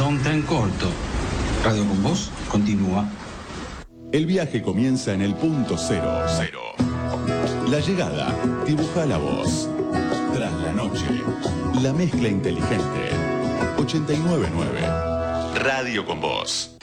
son tan corto. Radio con Vos continúa. El viaje comienza en el punto cero. La llegada dibuja la voz. Tras la noche, la mezcla inteligente. 89.9 Radio con Vos.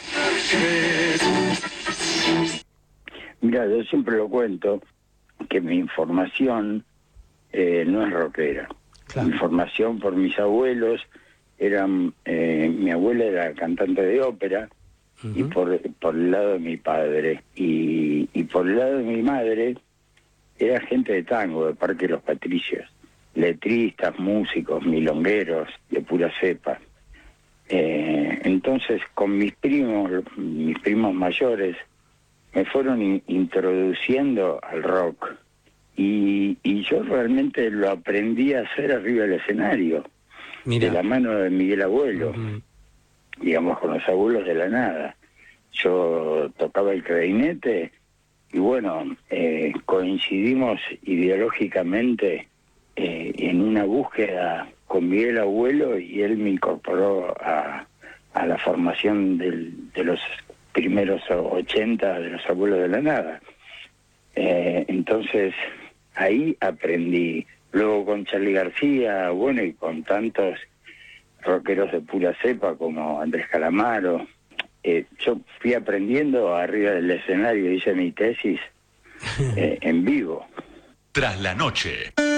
Mira, yo siempre lo cuento que mi información no es rockera. Claro. Mi formación por mis abuelos eran, mi abuela era cantante de ópera. Uh-huh. Y por el lado de mi padre y por el lado de mi madre era gente de tango, de Parque de los Patricios, letristas, músicos, milongueros de pura cepa. Entonces con mis primos mayores me fueron introduciendo al rock y yo realmente lo aprendí a hacer arriba del escenario. Mira. De la mano de Miguel Abuelo. Uh-huh. Digamos, con los abuelos de la nada. Yo tocaba el clarinete y bueno, coincidimos ideológicamente en una búsqueda con Miguel Abuelo y él me incorporó a la formación de los primeros 80 de los abuelos de la nada. Entonces ahí aprendí. Luego con Charly García, bueno, y con tantos rockeros de pura cepa como Andrés Calamaro. Yo fui aprendiendo arriba del escenario, hice mi tesis en vivo. Tras la noche.